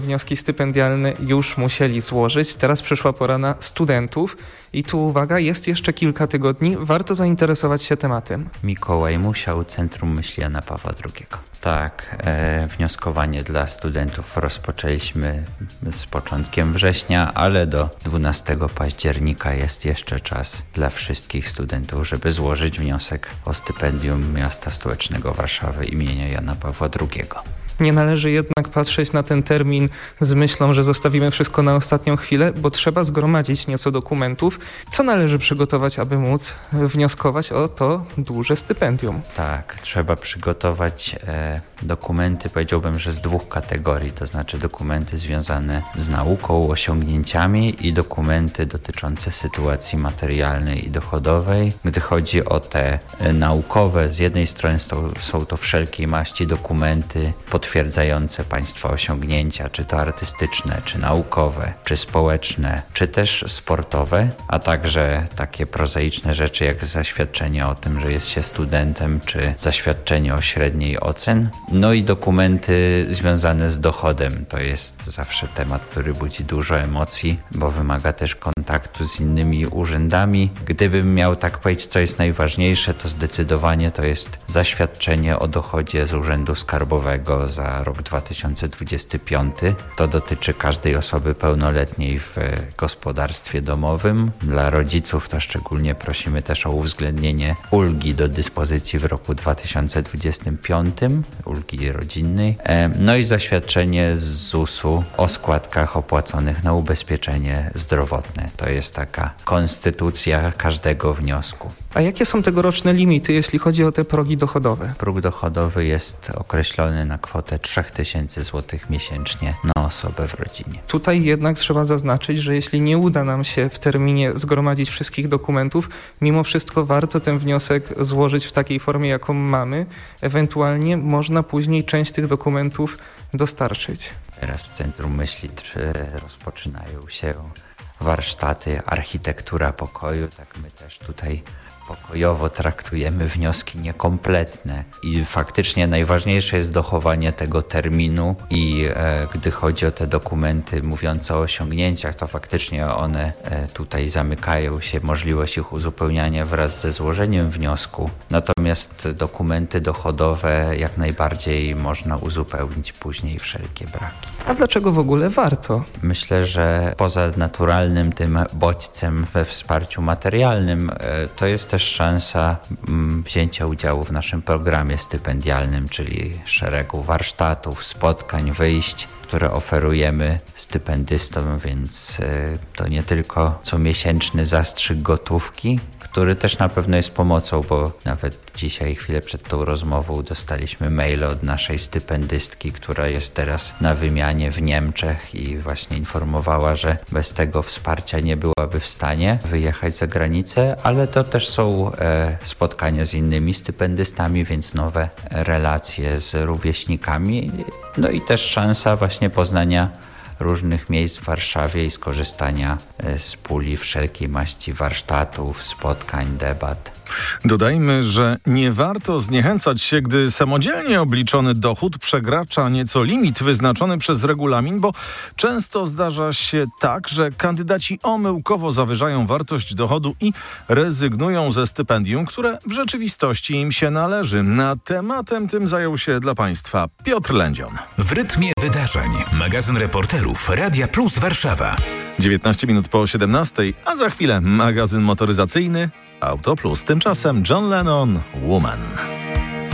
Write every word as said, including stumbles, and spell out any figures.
Wnioski stypendialne już musieli złożyć. Teraz przyszła pora na studentów. I tu uwaga, jest jeszcze kilka tygodni. Warto zainteresować się tematem. Mikołaj Musiał, Centrum Myśli Jana Pawła drugiego. Tak, e, wnioskowanie dla studentów rozpoczęliśmy z początkiem września, ale do dwunastego października jest jeszcze czas dla wszystkich studentów, żeby złożyć wniosek o stypendium Miasta Stołecznego Warszawy imienia Jana Pawła drugiego. Nie należy jednak patrzeć na ten termin z myślą, że zostawimy wszystko na ostatnią chwilę, bo trzeba zgromadzić nieco dokumentów. Co należy przygotować, aby móc wnioskować o to duże stypendium? Tak, trzeba przygotować e, dokumenty, powiedziałbym, że z dwóch kategorii, to znaczy dokumenty związane z nauką, osiągnięciami i dokumenty dotyczące sytuacji materialnej i dochodowej. Gdy chodzi o te e, naukowe, z jednej strony są, są to wszelkiej maści dokumenty potwierdzające Państwa osiągnięcia, czy to artystyczne, czy naukowe, czy społeczne, czy też sportowe, a także takie prozaiczne rzeczy jak zaświadczenie o tym, że jest się studentem, czy zaświadczenie o średniej ocen. No i dokumenty związane z dochodem. To jest zawsze temat, który budzi dużo emocji, bo wymaga też kontaktu z innymi urzędami. Gdybym miał tak powiedzieć, co jest najważniejsze, to zdecydowanie to jest zaświadczenie o dochodzie z Urzędu Skarbowego za rok dwa tysiące dwudziesty piąty. To dotyczy każdej osoby pełnoletniej w gospodarstwie domowym. Dla rodziców to szczególnie prosimy też o uwzględnienie ulgi do dyspozycji w roku dwa tysiące dwudziestym piątym, ulgi rodzinnej. No i zaświadczenie z zusu o składkach opłaconych na ubezpieczenie zdrowotne. To jest taka konstytucja każdego wniosku. A jakie są tegoroczne limity, jeśli chodzi o te progi dochodowe? Próg dochodowy jest określony na kwotę trzy tysiące złotych miesięcznie na osobę w rodzinie. Tutaj jednak trzeba zaznaczyć, że jeśli nie uda nam się w terminie zgromadzić wszystkich dokumentów, mimo wszystko warto ten wniosek złożyć w takiej formie, jaką mamy. Ewentualnie można później część tych dokumentów dostarczyć. Teraz w Centrum Myśli rozpoczynają się warsztaty Architektura Pokoju, tak my też tutaj pokojowo traktujemy wnioski niekompletne i faktycznie najważniejsze jest dochowanie tego terminu i e, gdy chodzi o te dokumenty mówiące o osiągnięciach, to faktycznie one e, tutaj zamykają się, możliwość ich uzupełniania wraz ze złożeniem wniosku, natomiast dokumenty dochodowe jak najbardziej można uzupełnić później wszelkie braki. A dlaczego w ogóle warto? Myślę, że poza naturalnym tym bodźcem we wsparciu materialnym e, to jest też szansa wzięcia udziału w naszym programie stypendialnym, czyli szeregu warsztatów, spotkań, wyjść, które oferujemy stypendystom, więc to nie tylko comiesięczny zastrzyk gotówki, który też na pewno jest pomocą, bo nawet dzisiaj, chwilę przed tą rozmową, dostaliśmy maile od naszej stypendystki, która jest teraz na wymianie w Niemczech i właśnie informowała, że bez tego wsparcia nie byłaby w stanie wyjechać za granicę, ale to też są e, spotkania z innymi stypendystami, więc nowe relacje z rówieśnikami, no i też szansa właśnie poznania różnych miejsc w Warszawie i skorzystania z puli wszelkiej maści warsztatów, spotkań, debat. Dodajmy, że nie warto zniechęcać się, gdy samodzielnie obliczony dochód przekracza nieco limit wyznaczony przez regulamin, bo często zdarza się tak, że kandydaci omyłkowo zawyżają wartość dochodu i rezygnują ze stypendium, które w rzeczywistości im się należy. Na tematem tym zajął się dla Państwa Piotr Lędzion. W rytmie wydarzeń. Magazyn reporterów Radia Plus Warszawa. dziewiętnaście minut po siedemnastej, a za chwilę magazyn motoryzacyjny Auto Plus. Tymczasem John Lennon, Woman.